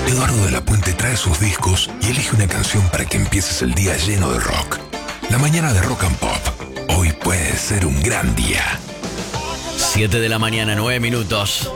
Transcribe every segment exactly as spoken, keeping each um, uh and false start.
Eduardo de la Puente trae sus discos y elige una canción para que empieces el día lleno de rock. La mañana de Rock and Pop. Hoy puede ser un gran día. siete de la mañana, nueve minutos.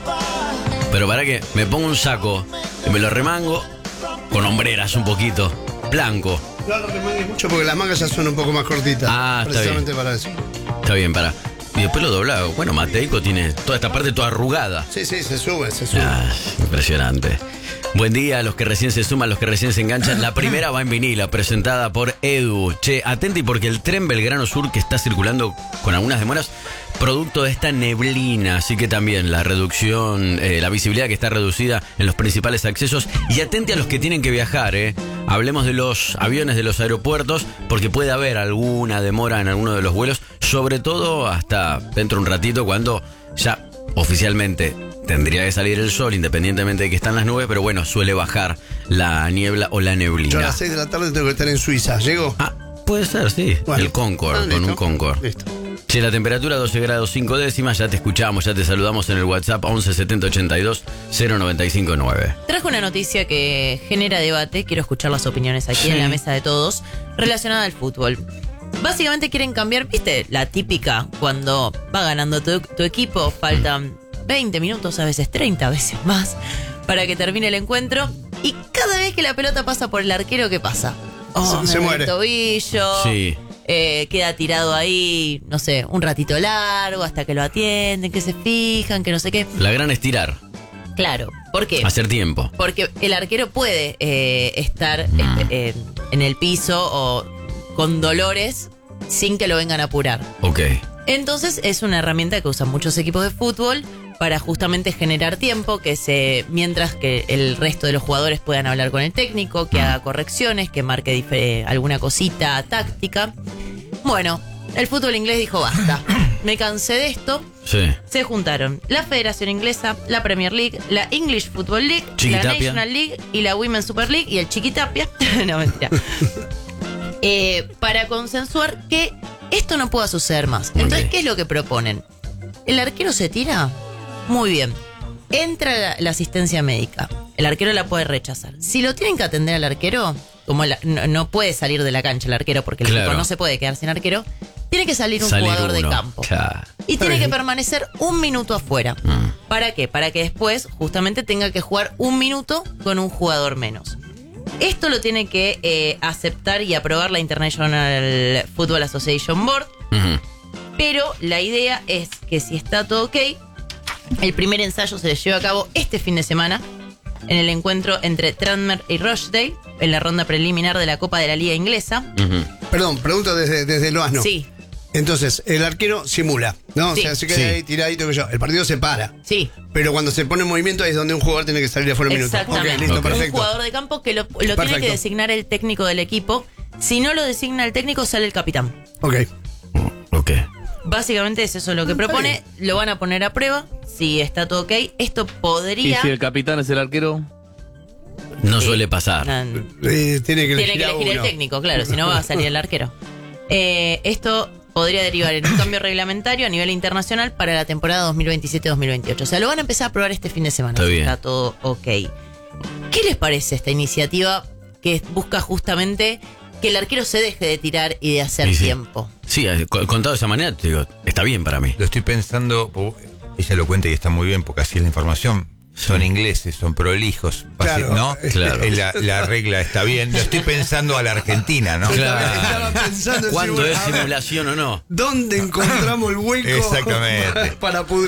Pero para que me pongo un saco y me lo remango con hombreras un poquito, blanco. No lo remangues mucho porque las mangas ya son un poco más cortitas. Ah, está precisamente bien. para eso. Está bien, para. Y después lo dobla. Bueno, Mateico tiene toda esta parte toda arrugada. Sí, sí, se sube, se sube. Ah, impresionante. Buen día a los que recién se suman, los que recién se enganchan. La primera va en vinilo, presentada por Edu. Che, atenti porque el tren Belgrano Sur que está circulando con algunas demoras, producto de esta neblina, así que también la reducción, eh, la visibilidad que está reducida en los principales accesos. Y atenti a los que tienen que viajar, eh. Hablemos de los aviones de los aeropuertos, porque puede haber alguna demora en alguno de los vuelos, sobre todo hasta dentro de un ratito, cuando ya oficialmente tendría que salir el sol, independientemente de que están las nubes, pero bueno, suele bajar la niebla o la neblina. Yo a las seis de la tarde tengo que estar en Suiza. ¿Llego? Ah, puede ser, sí. Bueno. El Concorde, Ah, con listo. un Concorde. Listo. Che, la temperatura doce grados cinco décimas, ya te escuchamos, ya te saludamos en el WhatsApp once setenta ochenta y dos cero noventa y cinco nueve. Trajo una noticia que genera debate, quiero escuchar las opiniones aquí Sí. en la mesa de todos, relacionada al fútbol. Básicamente quieren cambiar, viste, la típica, cuando va ganando tu, tu equipo, faltan veinte minutos, a veces treinta, a veces más, para que termine el encuentro, y cada vez que la pelota pasa por el arquero, ¿qué pasa? Oh, Se- se me duele muere. el tobillo, Sí. eh, queda tirado ahí, no sé, un ratito largo, hasta que lo atienden, que se fijan, que no sé qué. La gran estirar, Claro, ¿por qué? hacer tiempo. Porque el arquero puede eh, estar Mm. eh, eh, en el piso o con dolores sin que lo vengan a apurar. Ok. Entonces es una herramienta que usan muchos equipos de fútbol para justamente generar tiempo, que se mientras que el resto de los jugadores puedan hablar con el técnico, que haga correcciones, que marque dif- eh, alguna cosita táctica. Bueno, el fútbol inglés dijo basta, me cansé de esto. Sí. Se juntaron la Federación Inglesa, la Premier League, la English Football League, la Chiquitapia. National League y la Women's Super League y el Chiquitapia. No, mentira. Eh, para consensuar que esto no pueda suceder más. Entonces, Ok. ¿qué es lo que proponen? ¿El arquero se tira? Muy bien. Entra la, la asistencia médica. El arquero la puede rechazar. Si lo tienen que atender al arquero, como la- no, no puede salir de la cancha el arquero porque el Claro. equipo no se puede quedar sin arquero, tiene que salir un Salir jugador de uno. campo. Claro. Y tiene Está que bien. permanecer un minuto afuera. Mm. ¿Para qué? Para que después justamente tenga que jugar un minuto con un jugador menos. Esto lo tiene que eh, aceptar y aprobar la International Football Association Board. Ujú. Pero la idea es que si está todo ok, el primer ensayo se lleva a cabo este fin de semana en el encuentro entre Tranmere y Rochdale en la ronda preliminar de la Copa de la Liga Inglesa. Ujú. Perdón, pregunto desde, desde lo asno. Sí, Entonces, el arquero simula, ¿no? Sí. O sea, se queda Sí. ahí tiradito que yo. El partido se para. sí. Pero cuando se pone en movimiento ahí es donde un jugador tiene que salir afuera un minuto. Exactamente. Ok, listo, Ok. perfecto. Un jugador de campo que lo, lo tiene Perfecto. que designar el técnico del equipo. Si no lo designa el técnico, sale el capitán. Ok. Ok. Básicamente es eso lo que propone. Lo van a poner a prueba. Si está todo ok, esto ¿Y podría. si el capitán es el arquero? No Sí. suele pasar. No, Eh, tiene que tiene elegir que a elegir el uno. técnico, claro, si no va a salir el arquero. Eh, esto podría derivar en un cambio reglamentario a nivel internacional para la temporada dos mil veintisiete dos mil veintiocho. O sea, lo van a empezar a probar este fin de semana. Está si bien. Está todo ok. ¿Qué les parece esta iniciativa que busca justamente que el arquero se deje de tirar y de hacer Sí, sí. tiempo? Sí, eh, co- contado de esa manera, te digo, está bien para mí. Lo estoy pensando, po- ella lo cuenta y está muy bien porque así es la información. Son ingleses, son prolijos, Claro. ¿no? Claro. Eh, La, la regla está bien. Lo estoy pensando a la Argentina, ¿no? Estaba pensando en ¿Cuándo decir, es bueno, a ver, simulación o no? ¿dónde encontramos el hueco Exactamente. para pudrir?